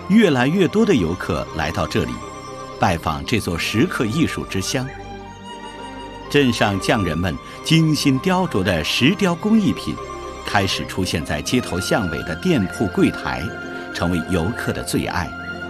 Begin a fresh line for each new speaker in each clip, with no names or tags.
越来越多的游客来到这里，拜访这座石刻艺术之乡。镇上匠人们精心雕琢的石雕工艺品开始出现在街头巷尾的店铺柜台，成为游客的最爱。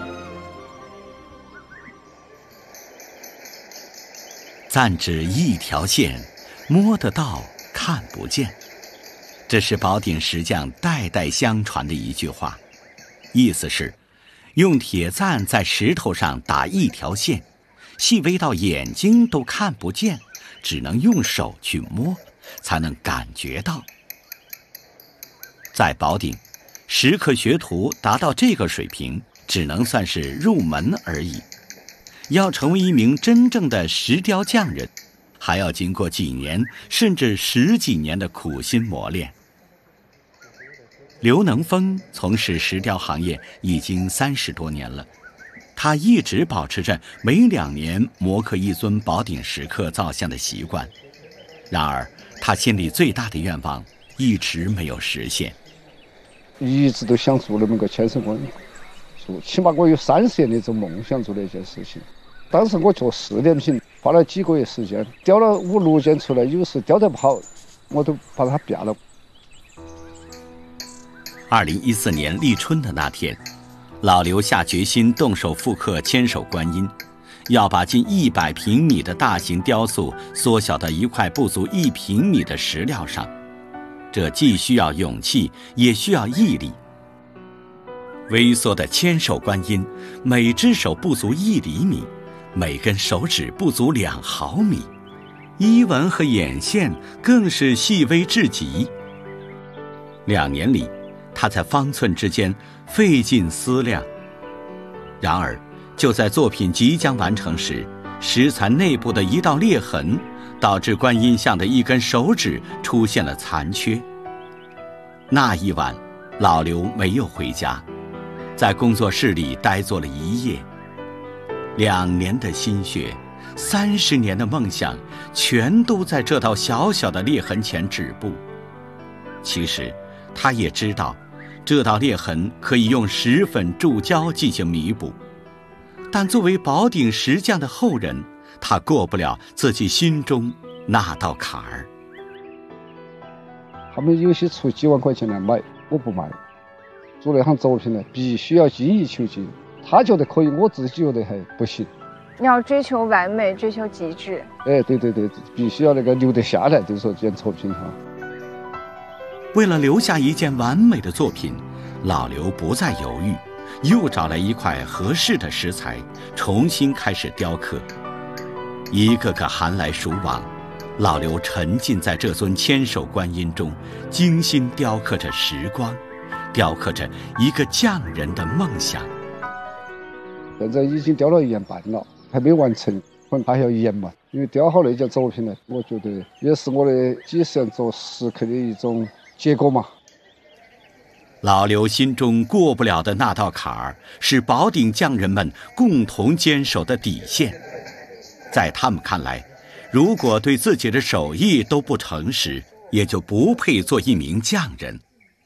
暂指一条线，摸得到，看不见。这是宝鼎石匠代代相传的一句话，意思是用铁钻在石头上打一条线，细微到眼睛都看不见，只能用手去摸，才能感觉到。在宝鼎，石刻学徒达到这个水平，只能算是入门而已。要成为一名真正的石雕匠人，还要经过几年甚至10几年的苦心磨练。刘能峰从事石雕行业已经30多年了，他一直保持着每2年磨刻一尊宝鼎石刻造像的习惯。然而，他心里最大的愿望一直没有实现。
一直都想做那么个千手观音，起码我有30年的这种梦想做那件事情。当时我做试点品，花了几个月时间，雕了5、6件出来，有时雕得不好，我都把它变了。
2014年立春的那天，老刘下决心动手复刻千手观音，要把近100平米的大型雕塑缩小到一块不足1平米的石料上。这既需要勇气，也需要毅力。微缩的千手观音，每只手不足1厘米，每根手指不足2毫米，衣纹和眼线更是细微至极。2年里，他在方寸之间费尽思量。然而，就在作品即将完成时，石蚕内部的一道裂痕导致观音像的一根手指出现了残缺。那一晚，老刘没有回家，在工作室里呆坐了1夜。2年的心血，30年的梦想，全都在这道小小的裂痕前止步。其实，他也知道，这道裂痕可以用石粉注胶进行弥补，但作为宝鼎石匠的后人，他过不了自己心中那道坎儿。
他们有些出几万块钱来买，我不卖。做那行作品呢，必须要精益求精。他觉得可以，我自己觉得还不行。
要追求完美，追求极致。
对，必须要那个留得下来，就是说这件作品哈。
为了留下一件完美的作品，老刘不再犹豫，又找来一块合适的石材，重新开始雕刻。一个个寒来暑往，老刘沉浸在这尊千手观音中，精心雕刻着时光，雕刻着一个匠人的梦想。
现在已经雕了1年半了，还没完成，可能还要1年嘛。因为雕好那件作品呢，我觉得也是我的几10年做石刻的一种结果嘛。
老刘心中过不了的那道坎儿，是宝鼎匠人们共同坚守的底线。在他们看来，如果对自己的手艺都不诚实，也就不配做一名匠人。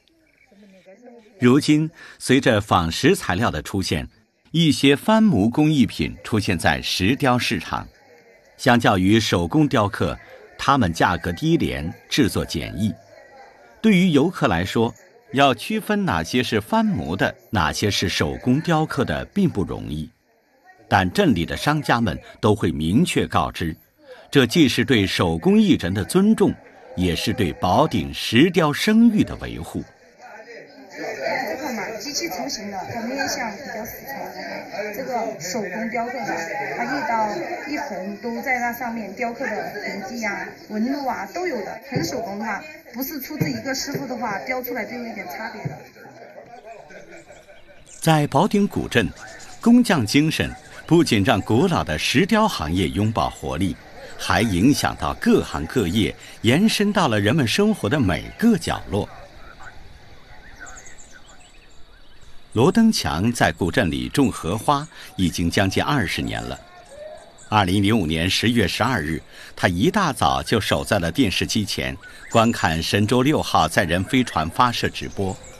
如今，随着仿石材料的出现，一些翻模工艺品出现在石雕市场。相较于手工雕刻，它们价格低廉，制作简易。对于游客来说，要区分哪些是翻模的，哪些是手工雕刻的并不容易。但镇里的商家们都会明确告知，这既是对手工艺人的尊重，也是对宝鼎石雕声誉的维护。
这块嘛，机器成型的，它面相比较死材。这个手工雕刻的，它一刀一横都在那上面雕刻的痕迹啊、纹路啊都有的。纯手工的话，不是出自一个师傅的话，雕出来就有一点差别的。
在宝鼎古镇，工匠精神不仅让古老的石雕行业拥抱活力，还影响到各行各业，延伸到了人们生活的每个角落。罗登强在古镇里种荷花已经将近20年了。2005年10月12日，他一大早就守在了电视机前，观看神舟6号载人飞船发射直播。